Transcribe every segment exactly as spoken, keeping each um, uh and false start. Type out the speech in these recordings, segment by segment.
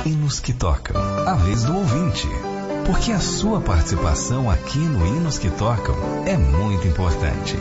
Hinos que Tocam, a vez do ouvinte. Porque a sua participação aqui no Hinos que Tocam é muito importante.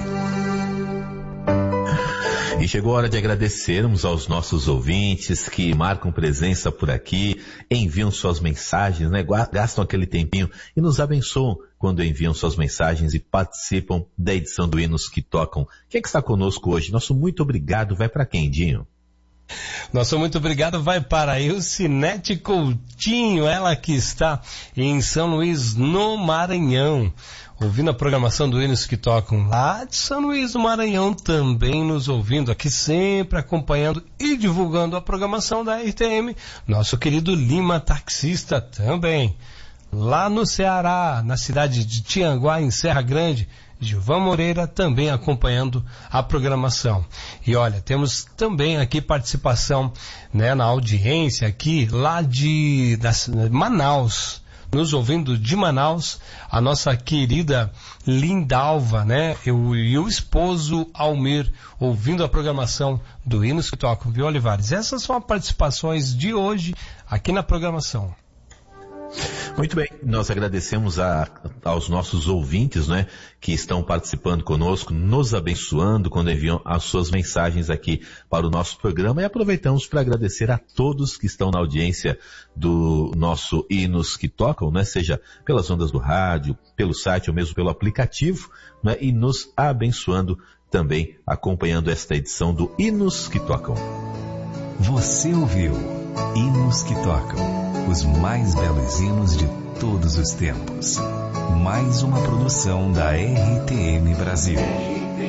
E chegou a hora de agradecermos aos nossos ouvintes que marcam presença por aqui, enviam suas mensagens, né? Gastam aquele tempinho e nos abençoam quando enviam suas mensagens e participam da edição do Hinos que Tocam. Quem é que está conosco hoje? Nosso muito obrigado vai para quem, Dinho? Nosso muito obrigado vai para a Ilcinete Coutinho, ela que está em São Luís, no Maranhão, ouvindo a programação do Hinos que Tocam lá de São Luís do Maranhão, também nos ouvindo aqui, sempre acompanhando e divulgando a programação da R T M. Nosso querido Lima, taxista, também lá no Ceará, na cidade de Tianguá, em Serra Grande. Gilvan Moreira também acompanhando a programação. E olha, temos também aqui participação, né, na audiência aqui, lá de das, Manaus, nos ouvindo de Manaus, a nossa querida Lindalva, né, eu, e o esposo Almir, ouvindo a programação do Hinos que Tocam, viu, Olivares? Essas são as participações de hoje aqui na programação. Muito bem, nós agradecemos a, aos nossos ouvintes, né, que estão participando conosco, nos abençoando quando enviam as suas mensagens aqui para o nosso programa, e aproveitamos para agradecer a todos que estão na audiência do nosso Hinos que Tocam, né, seja pelas ondas do rádio, pelo site ou mesmo pelo aplicativo, né, e nos abençoando também, acompanhando esta edição do Hinos que Tocam. Você ouviu Hinos que Tocam, os mais belos hinos de todos os tempos. Mais uma produção da R T M Brasil.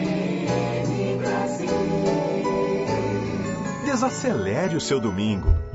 Desacelere o seu domingo.